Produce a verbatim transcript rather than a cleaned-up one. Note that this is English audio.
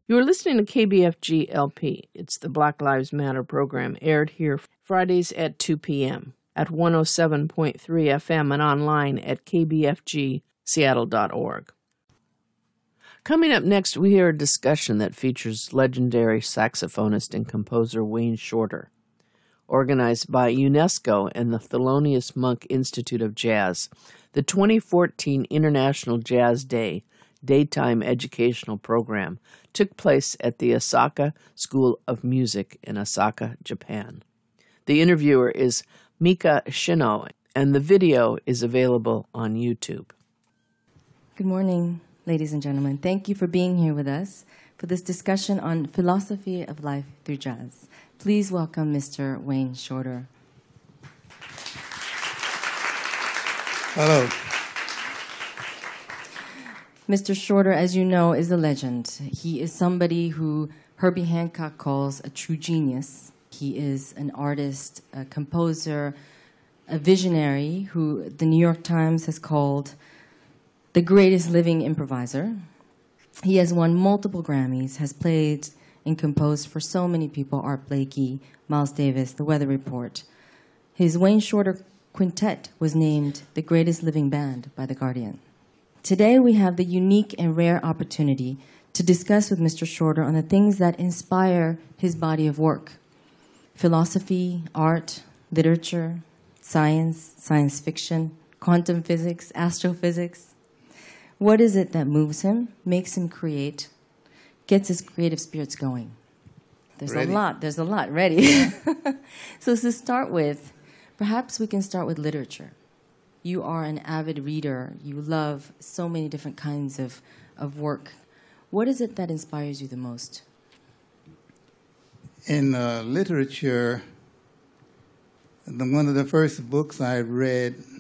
You are listening to K B F G L P. It's the Black Lives Matter program, aired here Fridays at two p.m. at one oh seven point three F M and online at k b f g seattle dot org. Coming up next, we hear a discussion that features legendary saxophonist and composer Wayne Shorter. Organized by UNESCO and the Thelonious Monk Institute of Jazz, the twenty fourteen International Jazz Day daytime educational program took place at the Osaka School of Music in Osaka, Japan. The interviewer is Mika Shino, and the video is available on YouTube. Good morning, ladies and gentlemen. Thank you for being here with us for this discussion on philosophy of life through jazz. Please welcome Mister Wayne Shorter. Hello. Mister Shorter, as you know, is a legend. He is somebody who Herbie Hancock calls a true genius. He is an artist, a composer, a visionary who the New York Times has called the greatest living improviser. He has won multiple Grammys, has played and composed for so many people, Art Blakey, Miles Davis, The Weather Report. His Wayne Shorter Quintet was named the greatest living band by The Guardian. Today we have the unique and rare opportunity to discuss with Mister Shorter on the things that inspire his body of work: philosophy, art, literature, science, science fiction, quantum physics, astrophysics. What is it that moves him, makes him create, gets his creative spirits going? There's Ready. a lot. There's a lot. Ready? So to start with, perhaps we can start with literature. You are an avid reader. You love so many different kinds of, of work. What is it that inspires you the most? In uh, literature, the, one of the first books I read